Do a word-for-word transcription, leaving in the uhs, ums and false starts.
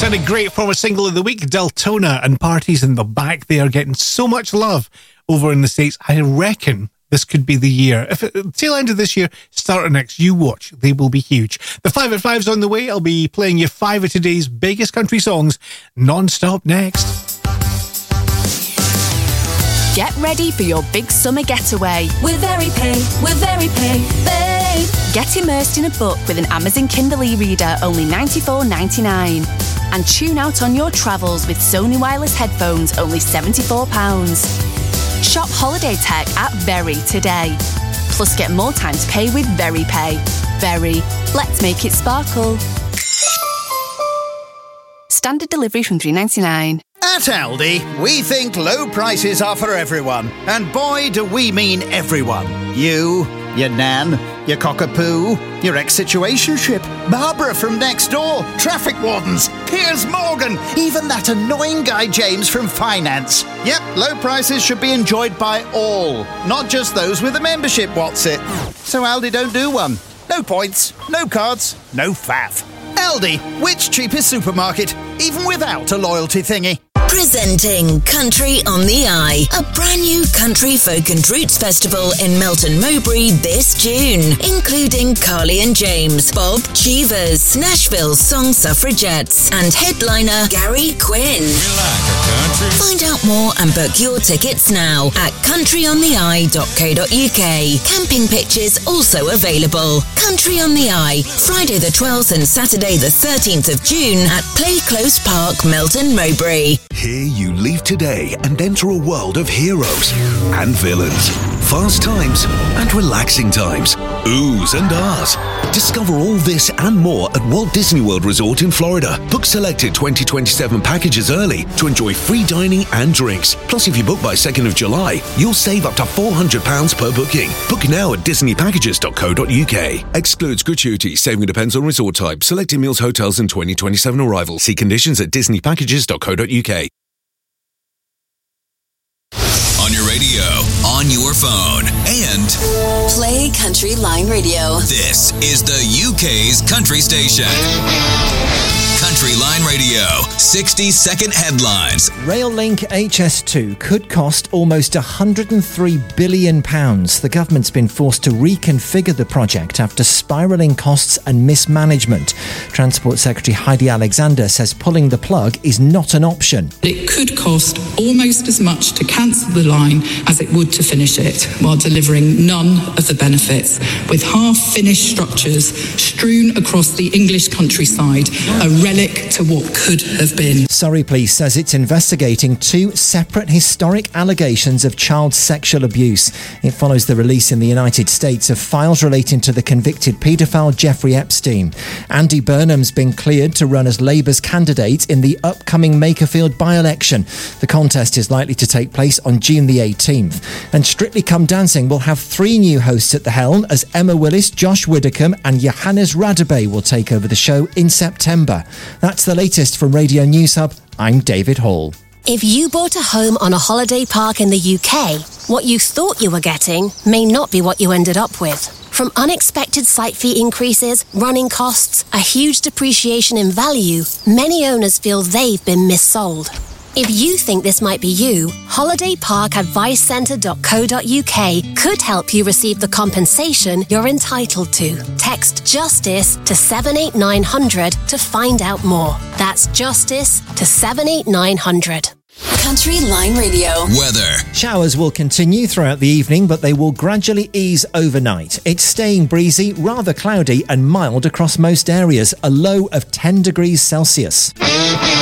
Sounded great from a single of the week, Deltona, and Parties in the Back. They are getting so much love over in the States. I reckon this could be the year. If it, tail end of this year, start of next, you watch. They will be huge. The five at five's on the way. I'll be playing you five of today's biggest country songs non-stop next. Get ready for your big summer getaway. With VeryPay, with VeryPay, babe. Get immersed in a book with an Amazon Kindle e-reader, only ninety-four ninety-nine. And tune out on your travels with Sony wireless headphones, only seventy-four pounds. Shop holiday tech at Very today. Plus get more time to pay with VeryPay. Very. Let's make it sparkle. Standard delivery from three ninety-nine. At Aldi, we think low prices are for everyone. And boy, do we mean everyone. You, your nan, your cockapoo, your ex-situationship, Barbara from next door, traffic wardens, Piers Morgan, even that annoying guy James from finance. Yep, low prices should be enjoyed by all, not just those with a membership, what's it? So Aldi don't do one. No points, no cards, no faff. Aldi, which cheapest supermarket, even without a loyalty thingy. Presenting Country on the Eye, a brand new country folk and roots festival in Melton Mowbray this June, including Carly and James, Bob Cheevers, Nashville's Song Suffragettes, and headliner Gary Quinn. Find out more and book your tickets now at country on the eye dot co dot uk. Camping pitches also available. Country on the Eye, Friday the twelfth and Saturday the thirteenth of June at Play Close Park, Melton Mowbray. Here you leave today and enter a world of heroes and villains, fast times and relaxing times, oohs and ahs. Discover all this and more at Walt Disney World Resort in Florida. Book selected twenty twenty-seven packages early to enjoy free dining and drinks. Plus, if you book by second of July, you'll save up to four hundred pounds per booking. Book now at disney packages dot co dot uk. Excludes gratuity. Saving depends on resort type. Selected meals, hotels and twenty twenty-seven arrival. See conditions at disney packages dot co dot uk. On your radio, on your phone, and Play Country Line Radio. This is the U K's country station. Country Line Radio, sixty second headlines. Rail-Link H S two could cost almost one hundred three billion pounds. The government's been forced to reconfigure the project after spiralling costs and mismanagement. Transport Secretary Heidi Alexander says pulling the plug is not an option. It could cost almost as much to cancel the line as it would to finish it, while delivering none of the benefits, with half-finished structures strewn across the English countryside, a relic to what could have been. Surrey Police says it's investigating two separate historic allegations of child sexual abuse. It follows the release in the United States of files relating to the convicted paedophile Jeffrey Epstein. Andy Burnham's been cleared to run as Labour's candidate in the upcoming Makerfield by-election. The contest is likely to take place on June the eighteenth. And Strictly Come Dancing will have three new hosts at the helm as Emma Willis, Josh Widdicombe and Johannes Radebe will take over the show in September. That's the latest from Radio News Hub. I'm David Hall. If you bought a home on a holiday park in the U K, what you thought you were getting may not be what you ended up with. From unexpected site fee increases, running costs, a huge depreciation in value, many owners feel they've been missold. If you think this might be you, holiday park advice centre dot co dot uk could help you receive the compensation you're entitled to. Text JUSTICE to seven eight nine hundred to find out more. That's JUSTICE to seven eight nine hundred. Country Line Radio. Weather. Showers will continue throughout the evening, but they will gradually ease overnight. It's staying breezy, rather cloudy and mild across most areas, a low of ten degrees Celsius.